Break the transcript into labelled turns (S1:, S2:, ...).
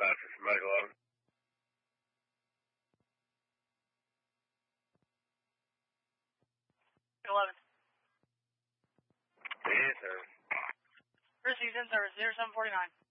S1: fastest from Mike 11. Yes, sir.
S2: First season service 0749.